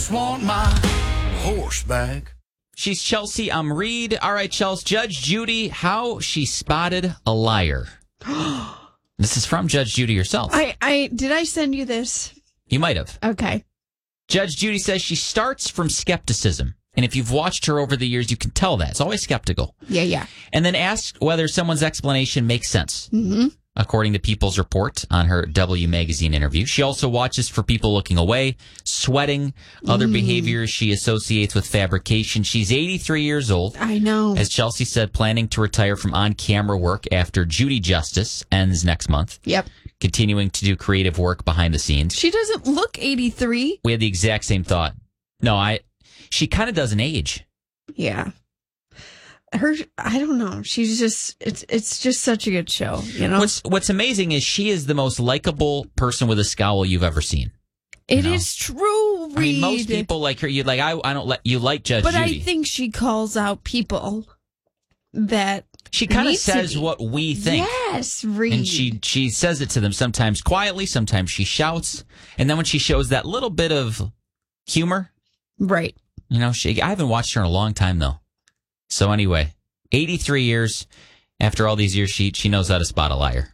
Want my horse back. She's Chelsea Reed. All right, Chelsea. Judge Judy, how she spotted a liar. This is from Judge Judy herself. Did I send you this? You might have. Okay. Judge Judy says she starts from skepticism. And if you've watched her over the years, you can tell that. It's always skeptical. Yeah. And then asks whether someone's explanation makes sense. Mm-hmm. According to People's Report on her W Magazine interview. She also watches for people looking away, sweating, other behaviors she associates with fabrication. She's 83 years old. I know. As Chelsea said, planning to retire from on-camera work after Judy Justice ends next month. Yep. Continuing to do creative work behind the scenes. She doesn't look 83. We had the exact same thought. No, she kind of doesn't age. Yeah. I don't know. She's just, it's just such a good show, you know? What's amazing is she is the most likable person with a scowl you've ever seen. It is true, Reed. I mean, most people like her. You like, I don't let you like Judge But Judy. I think she calls out people that she kind of says what we think. Yes, Reed. And she says it to them sometimes quietly, sometimes she shouts. And then when she shows that little bit of humor. Right. You know, I haven't watched her in a long time, though. So anyway, 83 years, after all these years, she knows how to spot a liar.